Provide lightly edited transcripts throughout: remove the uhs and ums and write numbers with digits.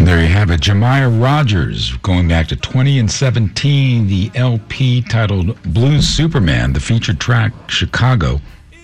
There you have it. Jemiah Rogers, going back to 2017, the LP titled Blues Superman, the featured track, Chicago.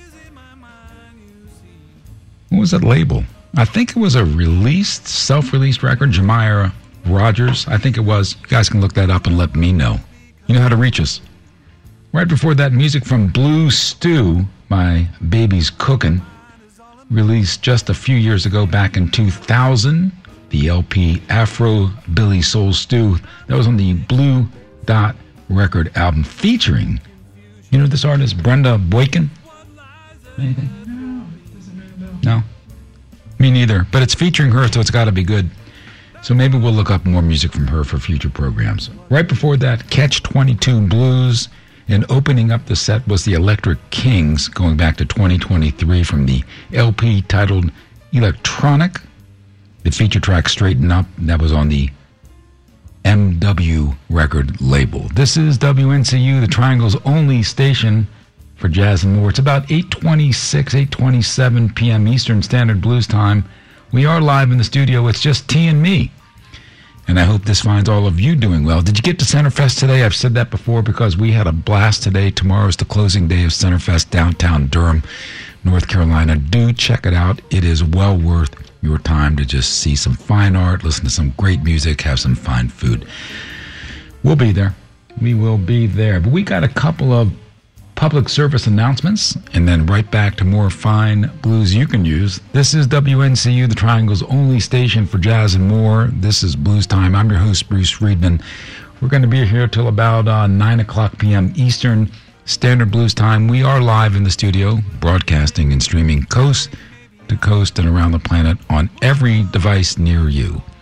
What was that label? I think it was a released, self-released record, Jemiah Rogers. I think it was. You guys can look that up and let me know. You know how to reach us. Right before that, music from Blue Stew by Baby's Cookin', released just a few years ago, back in 2000. The LP Afro Billy Soul Stew. That was on the Blue Dot record album featuring, you know this artist, Brenda Boykin? Anything? No? Me neither. But it's featuring her, so it's got to be good. So maybe we'll look up more music from her for future programs. Right before that, Catch-22 Blues. And opening up the set was the Electric Kings, going back to 2023 from the LP titled Electronic. The feature track Straighten Up, that was on the MW record label. This is WNCU, the Triangle's only station for jazz and more. It's about 8:26, 8:27 p.m. Eastern Standard Blues Time. We are live in the studio. It's just T and me. And I hope this finds all of you doing well. Did you get to Centerfest today? I've said that before because we had a blast today. Tomorrow's the closing day of Centerfest, downtown Durham, North Carolina. Do check it out. It is well worth your time to just see some fine art, listen to some great music, have some fine food. We'll be there. We will be there. But we got a couple of public service announcements, and then right back to more fine blues you can use. This is WNCU, the Triangle's only station for jazz and more. This is Blues Time. I'm your host, Bruce Friedman. We're going to be here till about 9 o'clock p.m. Eastern Standard Blues Time. We are live in the studio, broadcasting and streaming coast to coast and around the planet on every device near you.